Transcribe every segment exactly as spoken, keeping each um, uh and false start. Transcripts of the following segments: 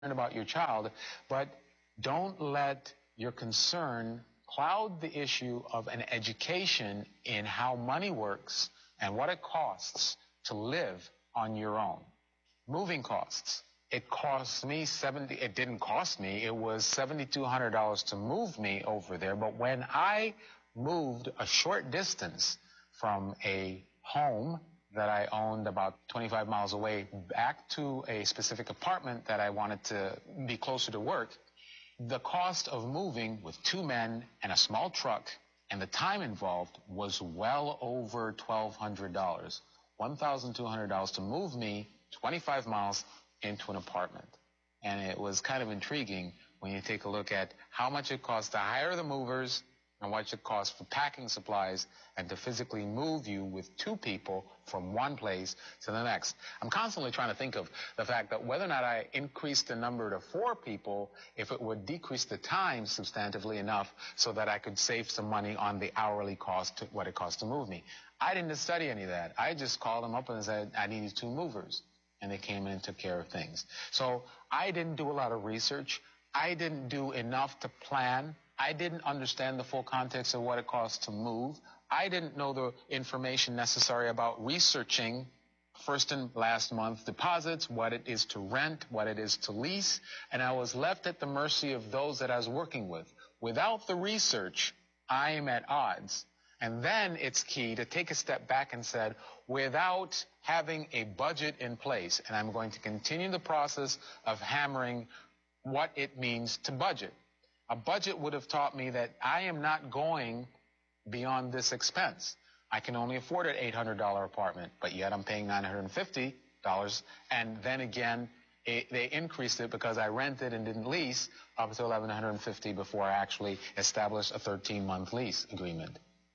about your child, but don't let your concern cloud the issue of an education in how money works and what it costs to live on your own. Moving costs. It cost me seventy. It didn't cost me. It was seventy-two hundred dollars to move me over there. But when I moved a short distance from a home that I owned about twenty-five miles away back to a specific apartment that I wanted to be closer to work, the cost of moving with two men and a small truck and the time involved was well over twelve hundred dollars, one thousand two hundred dollars to move me twenty-five miles into an apartment. And it was kind of intriguing when you take a look at how much it costs to hire the movers and what it costs for packing supplies and to physically move you with two people from one place to the next. I'm constantly trying to think of the fact that whether or not I increased the number to four people, if it would decrease the time substantively enough so that I could save some money on the hourly cost, to what it costs to move me. I didn't study any of that. I just called them up and said, I need two movers. And they came in and took care of things. So I didn't do a lot of research. I didn't do enough to plan. I didn't understand the full context of what it costs to move. I didn't know the information necessary about researching first and last month deposits, what it is to rent, what it is to lease, and I was left at the mercy of those that I was working with. Without the research, I am at odds. And then it's key to take a step back and said, without having a budget in place, and I'm going to continue the process of hammering what it means to budget. A budget would have taught me that I am not going beyond this expense. I can only afford an eight hundred dollar apartment, but yet I'm paying nine hundred fifty dollars. And then again, it, they increased it because I rented and didn't lease up to eleven fifty before I actually established a thirteen month lease agreement.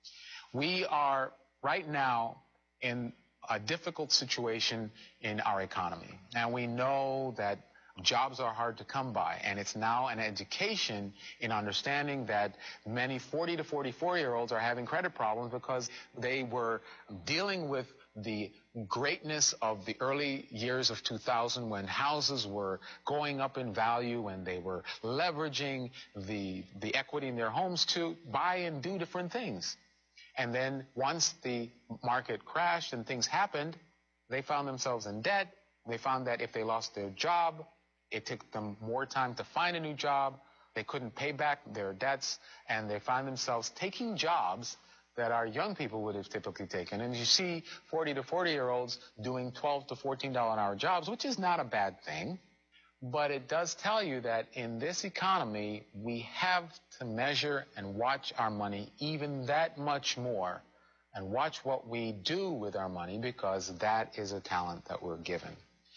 We are right now in a difficult situation in our economy. And we know that jobs are hard to come by, and it's now an education in understanding that many forty to forty-four year olds are having credit problems because they were dealing with the greatness of the early years of two thousand when houses were going up in value and they were leveraging the, the equity in their homes to buy and do different things. And then once the market crashed and things happened, they found themselves in debt. They found that if they lost their job, it took them more time to find a new job. They couldn't pay back their debts, and they find themselves taking jobs that our young people would have typically taken. And you see forty to forty year olds doing twelve to fourteen dollar an hour jobs, which is not a bad thing. But it does tell you that in this economy, we have to measure and watch our money even that much more, and watch what we do with our money, because that is a talent that we're given.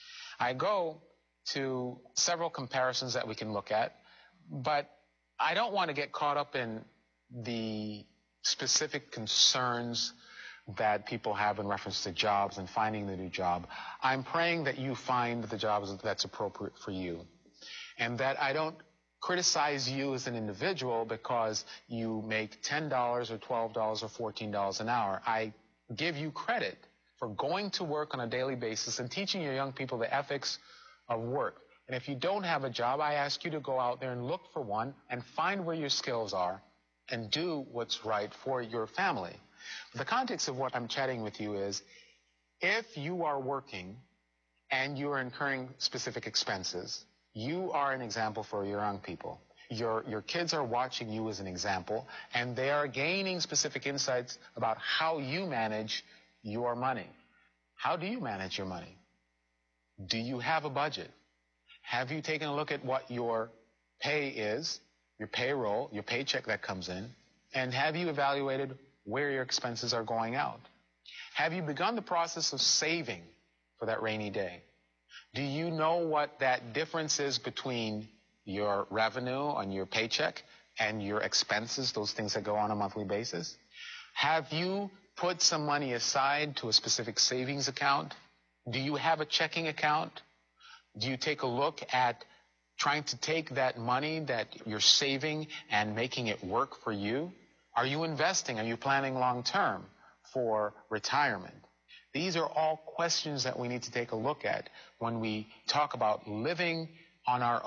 I go to several comparisons that we can look at, but I don't want to get caught up in the specific concerns that people have in reference to jobs and finding the new job. I'm praying that you find the jobs that's appropriate for you, and that I don't criticize you as an individual because you make ten dollars or twelve dollars or fourteen dollars an hour. I give you credit for going to work on a daily basis and teaching your young people the ethics of work. And if you don't have a job, I ask you to go out there and look for one and find where your skills are and do what's right for your family. The context of what I'm chatting with you is, if you are working and you are incurring specific expenses, you are an example for your young people. Your, your kids are watching you as an example, and they are gaining specific insights about how you manage your money. How do you manage your money? Do you have a budget? Have you taken a look at what your pay is, your payroll, your paycheck that comes in, and have you evaluated where your expenses are going out? Have you begun the process of saving for that rainy day? Do you know what that difference is between your revenue on your paycheck and your expenses, those things that go on a monthly basis? Have you put some money aside to a specific savings account? Do you have a checking account? Do you take a look at trying to take that money that you're saving and making it work for you? Are you investing? Are you planning long term for retirement? These are all questions that we need to take a look at when we talk about living on our